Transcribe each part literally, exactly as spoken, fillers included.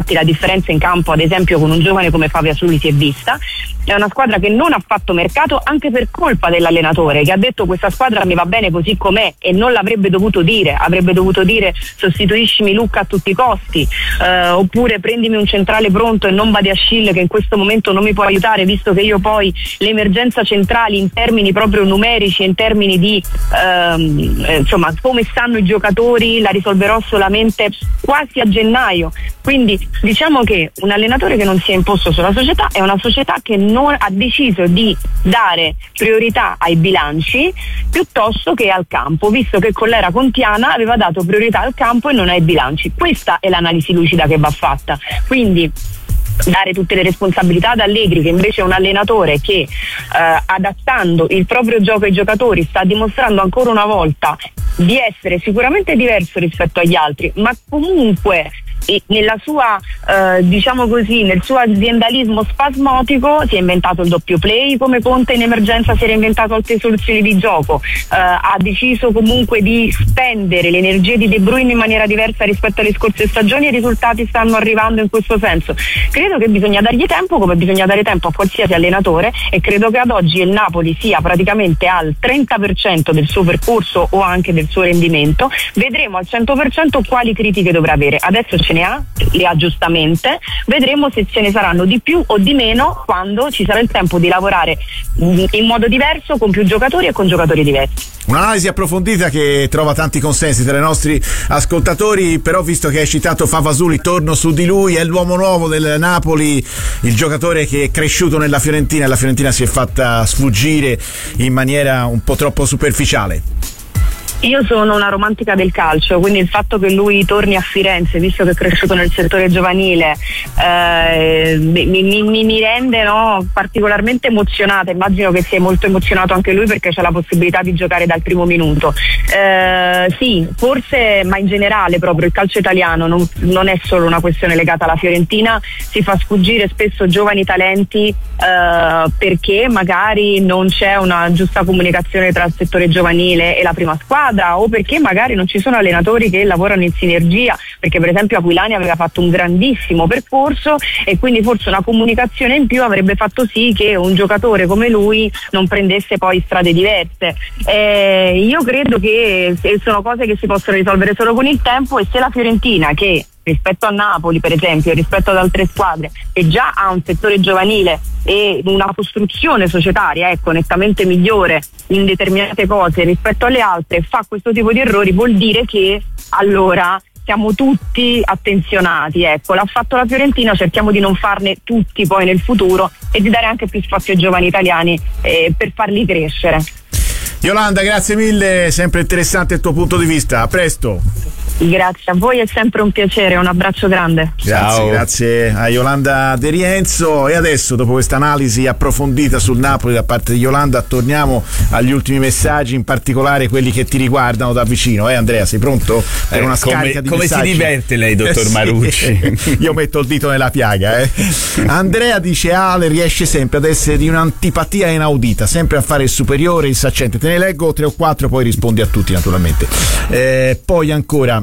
infatti la differenza in campo ad esempio con un giovane come Fabio Asuli si è vista. È una squadra che non ha fatto mercato anche per colpa dell'allenatore, che ha detto questa squadra mi va bene così com'è, e non l'avrebbe dovuto dire, avrebbe dovuto dire sostituiscimi Lucca a tutti i costi, eh, oppure prendimi un centrale pronto e non Badiashile che in questo momento non mi può aiutare, visto che io poi l'emergenza centrali in termini proprio numerici, in termini di ehm, eh, insomma come stanno i giocatori la risolverò solamente quasi a gennaio. Quindi diciamo che un allenatore che non si è imposto sulla società è una società che non ha deciso di dare priorità ai bilanci piuttosto che al campo, visto che con l'era contiana aveva dato priorità al campo e non ai bilanci. Questa è l'analisi lucida che va fatta. Quindi dare tutte le responsabilità ad Allegri, che invece è un allenatore che eh, adattando il proprio gioco ai giocatori sta dimostrando ancora una volta di essere sicuramente diverso rispetto agli altri, ma comunque e nella sua eh, diciamo così nel suo aziendalismo spasmodico si è inventato il doppio play come Conte in emergenza si era inventato altre soluzioni di gioco, eh, ha deciso comunque di spendere le energie di De Bruyne in maniera diversa rispetto alle scorse stagioni e i risultati stanno arrivando in questo senso. Credo che bisogna dargli tempo, come bisogna dare tempo a qualsiasi allenatore, e credo che ad oggi il Napoli sia praticamente al trenta per cento del suo percorso o anche del suo rendimento. Vedremo al cento per cento quali critiche dovrà avere. Adesso ce ne ha, le ha giustamente, vedremo se ce ne saranno di più o di meno quando ci sarà il tempo di lavorare in modo diverso con più giocatori e con giocatori diversi. Un'analisi approfondita che trova tanti consensi tra i nostri ascoltatori, però visto che hai citato Favasuli torno su di lui, è l'uomo nuovo del Napoli, il giocatore che è cresciuto nella Fiorentina e la Fiorentina si è fatta sfuggire in maniera un po' troppo superficiale. Io sono una romantica del calcio, quindi il fatto che lui torni a Firenze, visto che è cresciuto nel settore giovanile, eh, mi, mi, mi rende no, particolarmente emozionata. Immagino che sia molto emozionato anche lui perché c'è la possibilità di giocare dal primo minuto. Eh, sì, forse, ma in generale proprio il calcio italiano non, non è solo una questione legata alla Fiorentina, si fa sfuggire spesso giovani talenti eh, perché magari non c'è una giusta comunicazione tra il settore giovanile e la prima squadra, o perché magari non ci sono allenatori che lavorano in sinergia, perché per esempio Aquilani aveva fatto un grandissimo percorso e quindi forse una comunicazione in più avrebbe fatto sì che un giocatore come lui non prendesse poi strade diverse. Eh, io credo che sono cose che si possono risolvere solo con il tempo, e se la Fiorentina, che rispetto a Napoli per esempio, rispetto ad altre squadre, e già ha un settore giovanile e una costruzione societaria ecco nettamente migliore in determinate cose rispetto alle altre, fa questo tipo di errori, vuol dire che allora siamo tutti attenzionati, ecco, l'ha fatto la Fiorentina, cerchiamo di non farne tutti poi nel futuro e di dare anche più spazio ai giovani italiani eh, per farli crescere. Yolanda, grazie mille, sempre interessante il tuo punto di vista, a presto. Grazie a voi, è sempre un piacere, un abbraccio grande. Grazie, Ciao. Grazie a Yolanda De Rienzo. E adesso, dopo questa analisi approfondita sul Napoli da parte di Yolanda, torniamo agli ultimi messaggi, in particolare quelli che ti riguardano da vicino. Eh Andrea, sei pronto per eh, una come, scarica di come messaggi? Come si diverte lei, dottor eh, Marucci? Sì. Io metto il dito nella piaga. Eh. Andrea dice: Ale riesce sempre ad essere di un'antipatia inaudita, sempre a fare il superiore, il saccente. Te ne leggo tre o quattro, poi rispondi a tutti naturalmente. Eh, poi ancora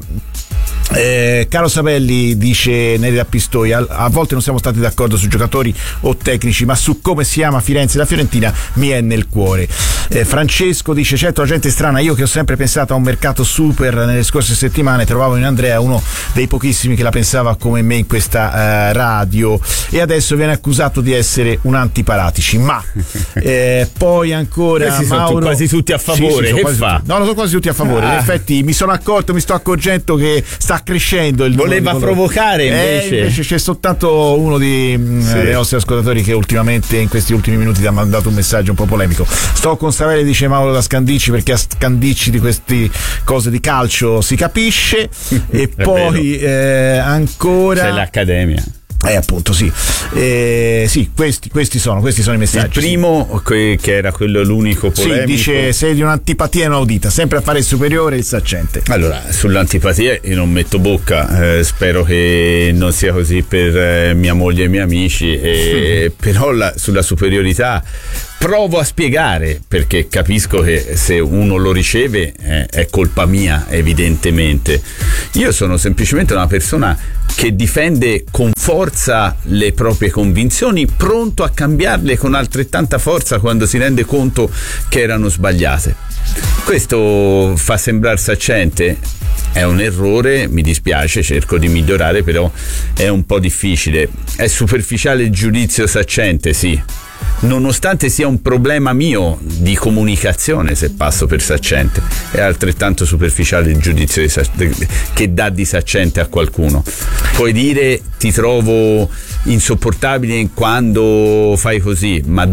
Eh, Caro Sapelli, dice Nerida Pistoia, a, a volte non siamo stati d'accordo su giocatori o tecnici, ma su come si ama Firenze e la Fiorentina mi è nel cuore. eh, Francesco dice: certo, la gente è strana, io che ho sempre pensato a un mercato super nelle scorse settimane, trovavo in Andrea uno dei pochissimi che la pensava come me in questa eh, radio, e adesso viene accusato di essere un antiparatici. Ma eh, poi ancora Questi Mauro, sono quasi tutti a favore. sì, sì, che quasi fa? tutti, no, non sono quasi tutti a favore. Ah. In effetti mi sono accorto, mi sto accorgendo che sta crescendo il voleva numero di provocare invece. Eh, invece c'è soltanto uno di, sì. eh, dei nostri ascoltatori che ultimamente in questi ultimi minuti ti ha mandato un messaggio un po' polemico. Sto con Savelli, dice Mauro da Scandicci, perché a Scandicci di queste cose di calcio si capisce. E poi eh, ancora c'è l'Accademia. Eh appunto sì, eh, sì questi, questi sono questi sono i messaggi. Il primo che era quello l'unico polemico. Sì, dice: sei di un'antipatia inaudita, sempre a fare il superiore e il saccente. Allora, sull'antipatia io non metto bocca, eh, spero che non sia così per eh, mia moglie e i miei amici, eh, però la, sulla superiorità provo a spiegare, perché capisco che se uno lo riceve eh, è colpa mia, evidentemente. Io sono semplicemente una persona che difende con forza le proprie convinzioni, pronto a cambiarle con altrettanta forza quando si rende conto che erano sbagliate. Questo fa sembrare saccente, è un errore, mi dispiace, cerco di migliorare, però è un po' difficile. È superficiale il giudizio saccente, sì, nonostante sia un problema mio di comunicazione. Se passo per saccente, è altrettanto superficiale il giudizio di sac- che dà di saccente a qualcuno. Puoi dire ti trovo insopportabile quando fai così, ma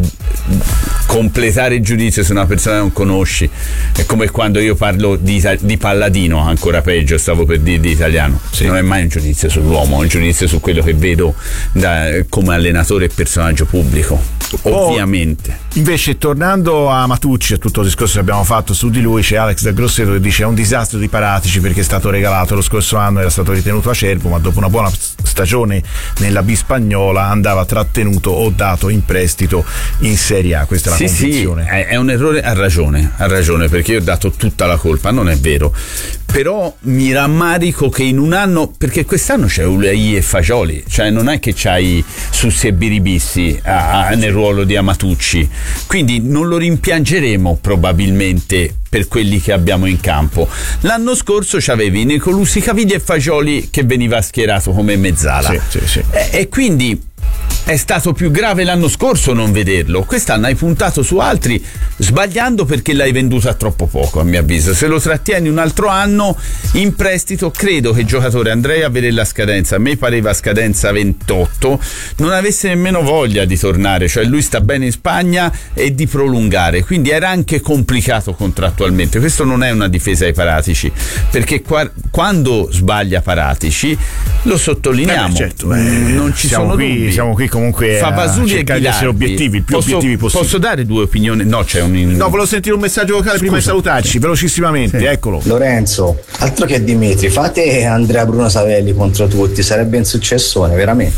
completare il giudizio su una persona che non conosci è come quando io parlo di, di Palladino, ancora peggio, stavo per dire di italiano. Sì. Non è mai un giudizio sull'uomo, è un giudizio su quello che vedo da, come allenatore e personaggio pubblico. Ovviamente. Oh, invece, tornando a Matucci, a tutto il discorso che abbiamo fatto su di lui, c'è Alex da Grosseto che dice: è un disastro di Paratici perché è stato regalato lo scorso anno, era stato ritenuto acerbo, ma dopo una buona stagione nella B spagnola andava trattenuto o dato in prestito in Serie A. Questa è la sì, convinzione. Sì, è, è un errore, ha ragione, ha ragione, perché io ho dato tutta la colpa, non è vero. Però mi rammarico che in un anno, perché quest'anno c'è Ulei e Fagioli, cioè non è che c'hai Sussi e Biribissi a, a, nel ruolo di Amatucci, quindi non lo rimpiangeremo probabilmente per quelli che abbiamo in campo. L'anno scorso c'avevi Nicolussi, Caviglia e Fagioli che veniva schierato come mezzala, sì, sì, sì. E, e quindi è stato più grave l'anno scorso non vederlo. Quest'anno hai puntato su altri, sbagliando, perché l'hai venduto a troppo poco, a mio avviso. Se lo trattieni un altro anno in prestito, credo che il giocatore, andrei a vedere la scadenza, a me pareva scadenza ventotto, non avesse nemmeno voglia di tornare, cioè lui sta bene in Spagna, e di prolungare, quindi era anche complicato contrattualmente. Questo non è una difesa ai Paratici, perché qua, quando sbaglia Paratici lo sottolineiamo, eh, certo, eh, non ci sono qui, dubbi. Siamo qui comunque Favasuli a cercare di essere obiettivi, il più posso, obiettivi possibili. Posso dare due opinioni? No, c'è un no, volevo sentire un messaggio vocale. Scusa, prima di salutarci, sì, velocissimamente, sì. Eccolo. Lorenzo, altro che Dimitri, fate Andrea Bruno Savelli contro tutti, sarebbe un successone, veramente.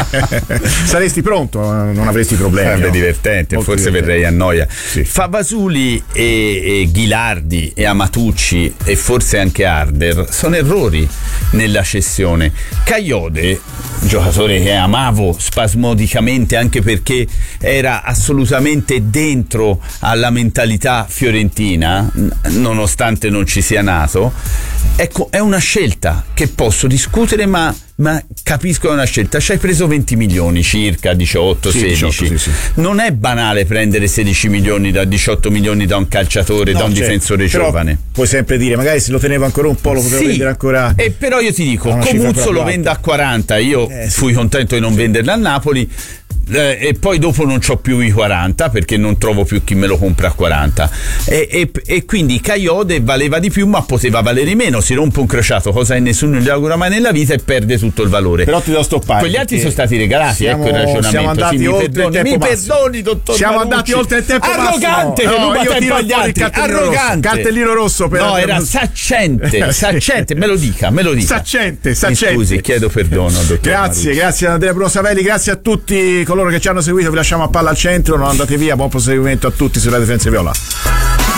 Saresti pronto, non avresti problemi. Sarebbe no? divertente, Molto forse divertente. Verrei a noia. Sì. Favasuli e, e Ghilardi e Amatucci e forse anche Harder sono errori nella cessione. Kayode, giocatore che amavo spasmodicamente anche perché era assolutamente dentro alla mentalità fiorentina, nonostante non ci sia nato, ecco, è una scelta che posso discutere, ma ma capisco che è una scelta. Ci hai preso venti milioni circa, diciotto, sì, sedici. diciotto, sì, sì. Non è banale prendere sedici milioni da diciotto milioni da un calciatore, no, da un certo, difensore giovane. Puoi sempre dire, magari se lo tenevo ancora un po' lo potevo sì, vendere ancora. E però io ti dico, Comuzzo lo vende a quaranta, io eh, sì. fui contento di non venderlo a Napoli. Eh, e poi dopo non c'ho più i quaranta perché non trovo più chi me lo compra a quaranta, e, e, e quindi Kayode valeva di più ma poteva valere meno. Si rompe un crociato, cosa che nessuno gli augura mai nella vita, e perde tutto il valore. Però ti devo stoppare, quegli altri sono stati regalati, siamo, ecco il ragionamento. Siamo andati sì, oltre mi perdoni, il tempo mi massimo. perdoni, dottor siamo Manucci. andati oltre il tempo arrogante massimo. che ruba no, tempo agli altri, arrogante, cartellino rosso per no, era saccente, saccente, me lo dica, me lo dica. Saccente, saccente. Mi scusi, chiedo perdono, dottor Grazie, Manucci. grazie ad Andrea Bruno Savelli, grazie a tutti coloro che ci hanno seguito. Vi lasciamo a Palla al Centro, non andate via, buon proseguimento a tutti sulla Difensa Viola.